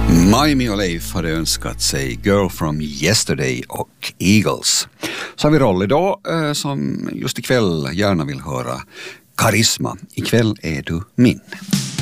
Maimi och Leif hade önskat sig Girl from Yesterday och Eagles. Så har vi Roll idag som just ikväll gärna vill höra Karisma. Ikväll är du min.